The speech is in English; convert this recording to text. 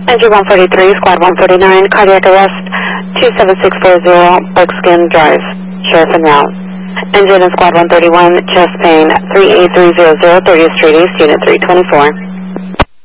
Engine 143, Squad 149, cardiac arrest, 27640 Buckskin Drive, Sheriff en route. Engine in Squad 131, chest pain, 38300, 30th Street East, Unit 324.